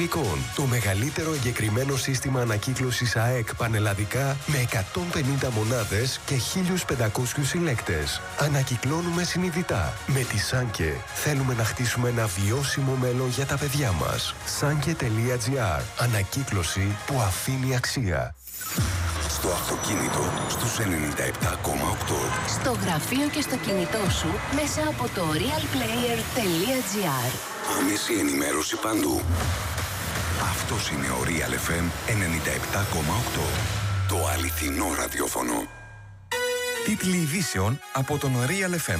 Υλικών. Το μεγαλύτερο εγκεκριμένο σύστημα ανακύκλωσης ΑΕΚ πανελλαδικά με 150 μονάδες και 1.500 συλλέκτες. Ανακυκλώνουμε συνειδητά. Με τη Σάνκε θέλουμε να χτίσουμε ένα βιώσιμο μέλλον για τα παιδιά μας. Sanke.gr. Ανακύκλωση που αφήνει αξία. Στο αυτοκίνητο στους 97,8. Στο γραφείο και στο κινητό σου μέσα από το realplayer.gr. Άμεση ενημέρωση παντού. Αυτός είναι ο Real FM 97,8. Το αληθινό ραδιόφωνο. Τίτλοι ειδήσεων από τον Real FM.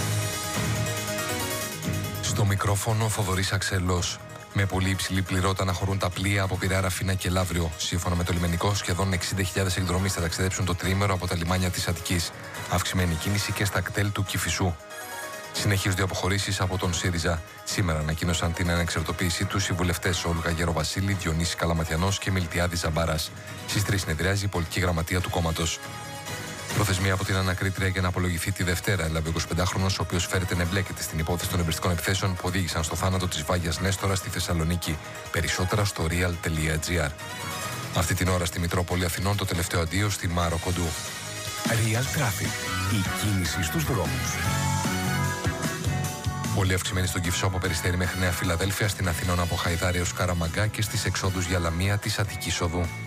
Στο μικρόφωνο Θοδωρής Αξελός. Με πολύ υψηλή πληρότητα αναχωρούν τα πλοία από Πειραιά, Ραφίνα και Λαύριο. Σύμφωνα με το λιμενικό, σχεδόν 60.000 εκδρομείς θα ταξιδέψουν το τριήμερο από τα λιμάνια της Αττικής. Αυξημένη κίνηση και στα κτέλ του Κηφισού. Συνεχίζονται αποχωρήσεις από τον ΣΥΡΙΖΑ. Σήμερα ανακοίνωσαν την ανεξαρτητοποίησή τους οι βουλευτές Όλγα Γεροβασίλη, Διονύσης Καλαματιανός και Μιλτιάδης Ζαμπάρας. Στις 3 συνεδριάζει η πολιτική γραμματεία του κόμματος. Προθεσμία από την ανακρίτρια για να απολογηθεί τη Δευτέρα έλαβε ο 25χρονος, ο οποίος φέρεται να εμπλέκεται στην υπόθεση των εμπριστικών επιθέσεων που οδήγησαν στο θάνατο της Βάγιας Νέστορα στη Θεσσαλονίκη. Περισσότερα στο real.gr. Αυτή την ώρα στη Μητρόπολη Αθηνών το τελευταίο αντίο στη Μάρο Κοντού. Real Traffic. Η κίνηση στους δρόμους. Πολύ αυξημένη στον Κηφισό από Περιστέρι μέχρι Νέα Φιλαδέλφια, στην Αθηνών από Χαϊδάρη έως Καραμαγκά και στις εξόδους για Λαμία της Αττικής Οδού.